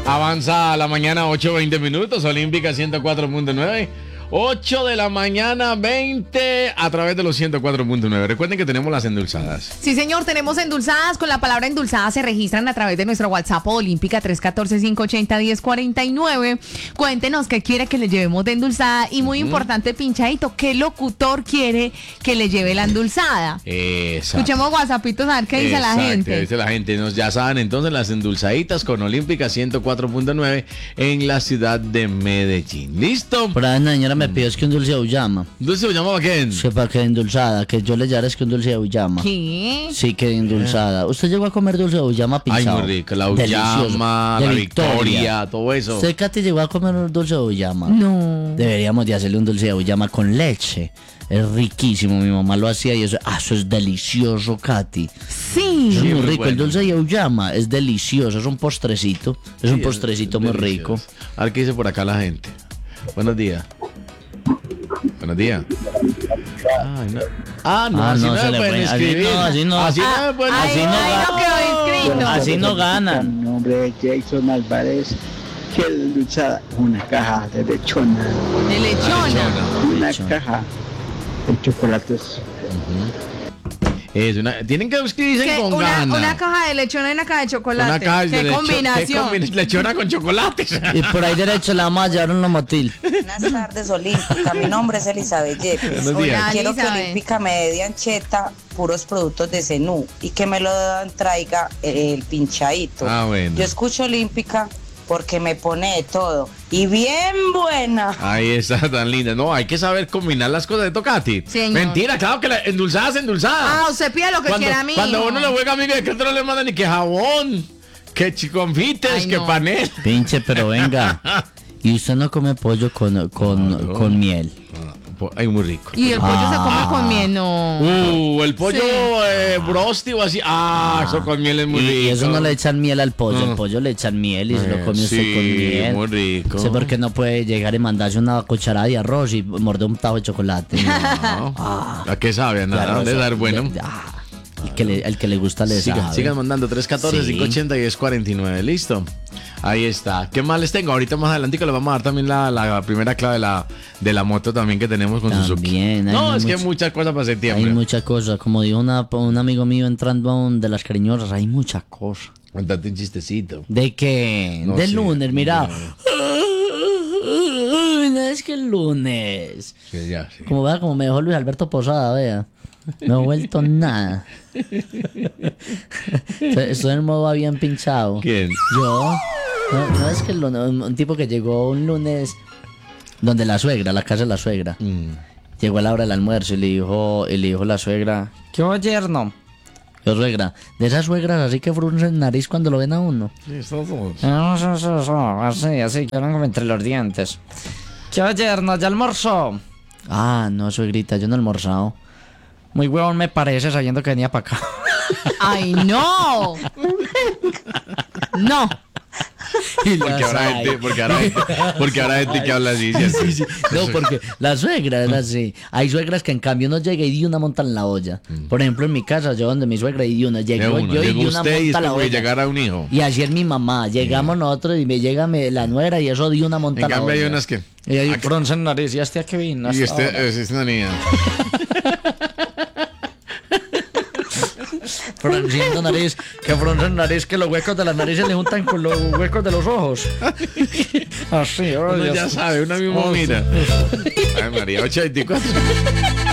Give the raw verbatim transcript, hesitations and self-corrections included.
Avanza la mañana ocho veinte minutos, Olímpica ciento cuatro punto nueve. ocho de la mañana veinte a través de los ciento cuatro punto nueve. Recuerden que tenemos las endulzadas. Sí, señor, tenemos endulzadas. Con la palabra endulzada se registran a través de nuestro WhatsApp Olímpica tres uno cuatro, cinco ocho cero, uno cero cuatro nueve. Cuéntenos qué quiere que le llevemos de endulzada. Y muy uh-huh. importante, pinchadito, ¿qué locutor quiere que le lleve la endulzada? Exacto. Escuchemos WhatsAppitos a ver qué dice Exacto, la gente. Dice la gente, nos ya saben entonces las endulzaditas con Olímpica ciento cuatro punto nueve en la ciudad de Medellín. ¿Listo? Por ahí una señora me pidió es que un dulce de auyama. ¿Dulce de auyama para qué? Sí, para que endulzada, que yo le llame es que un dulce de auyama. ¿Qué? Sí, que endulzada. ¿Usted llegó a comer dulce de auyama pinchado? Ay, muy rico, la auyama, de la Victoria. Victoria, todo eso. ¿Usted, Katy, llegó a comer un dulce de auyama? No. Deberíamos de hacerle un dulce de auyama con leche. Es riquísimo, mi mamá lo hacía y eso, ah, eso es delicioso, Katy. Sí. Es Sí, muy muy rico, bueno. el dulce de auyama es delicioso, es un postrecito, es Sí, un postrecito es muy delicioso. rico. A ver qué dice por acá la gente. Buenos días. Buenos días. Ay, no. Ah, no, Ah, así no, no, se me le pueden puede- así escribir. no, así no. Así no me pueden Ahí, así no ahí va. no quedó inscrito. Así no ganan. Mi nombre es Jason Álvarez. Que endulzada, una caja de lechona, De lechona. una Lechona. caja de chocolates. Es una, tienen que escribirse ¿Qué? con Una, ganas. una caja de lechona y una caja de chocolate. Una caja de ¿Qué lecho- combinación? ¿Qué combina- lechona con chocolates. Y por ahí derecho la vamos a llevar un lomotil. Buenas tardes, Olímpica. Mi nombre es Elizabeth Yepes. Buenos días. Hola, Quiero que Elizabeth. Olímpica me dé de ancheta puros productos de Zenú y que me lo traiga el pinchadito. Ah, bueno. Yo escucho Olímpica porque me pone de todo. Y bien buena. Ahí está, tan linda. No, hay que saber combinar las cosas de Tocati. Señor. Mentira, claro que la endulzada es endulzada. Ah, usted pide lo que cuando, quiera a mí. Cuando uno le juega a mí, que no le mandan ni que jabón, que chiconfites, Ay, que no. panel. Pinche, pero venga. Y usted no come pollo con, con, No, no. con miel. Ay, muy rico. Y el pollo se come Ah. con miel, no. Uh, el pollo Sí. eh, brosti o así. Ah, eso con miel es muy Y, rico. y eso no le echan miel al pollo. Ah. El pollo le echan miel y se lo Eh, come usted sí, con miel. muy rico. Sé por qué no puede llegar y mandarse una cucharada de arroz y morder un tajo de chocolate. No. Ah. ¿A qué sabe? A De nada, arroz, de dar bueno. Ah, el, que le, el que le gusta le Sigan, sabe. sigan mandando tres uno cuatro, Sí. cinco ocho cero, uno cero cuatro nueve. Listo. Ahí está. ¿Qué más les tengo? Ahorita más adelante que les vamos a dar también la, la primera clave de la, de la moto también que tenemos con Suzuki. También, hay No, es que hay mucho- muchas cosas para septiembre. Hay muchas cosas. Como dijo una, un amigo mío entrando a un de las cariñosas, hay muchas cosas. Cuéntate un chistecito. ¿De qué? No Del sé, lunes, mira. no. No, es que el lunes. Sí, ya, sí. Como vea, como me dejó Luis Alberto Posada, vea. No he vuelto nada. Estoy estoy en modo bien pinchado. ¿Quién? Yo. No, no es que el lunes, un, un tipo que llegó un lunes donde la suegra, la casa de la suegra. Mm. Llegó a la hora del almuerzo y le dijo, y le dijo la suegra, ¿qué hubo, yerno? Yo, suegra, de esas suegras así que fruncen nariz cuando lo ven a uno. Sí, son todos. No, no, no, no, así, así, que hablan como entre los dientes. ¿Qué hubo, yerno? ¿Ya almorzó? Ah, no, suegrita, yo no he almorzado. Muy huevón me parece sabiendo que venía para acá. ¡Ay, no! No. Y Porque las habrá hay. gente, porque habrá gente, porque habrá gente que habla así. ¿cierto? No, porque la suegra es así. Hay suegras que en cambio no llega y de una monta en la olla. Por ejemplo, en mi casa, yo donde mi suegra y de una, Mm. De llegó uno, yo y llegó de una usted y es monta la como que olla. llegara un hijo. Y así es mi mamá. Llegamos nosotros y me llega me- la nuera y eso de una monta En la cambio hay olla. unas que... Y ahí Aquí- bronce en nariz. ¿Y hasta que vino? Y hasta este ahora. es, es una niña. Frunciendo nariz. Que bronce en nariz, que los huecos de la nariz se le juntan con los huecos de los ojos. Así, Uno oye. ya sabe, una misma Oh, mira. Ay, María, ocho veinticuatro.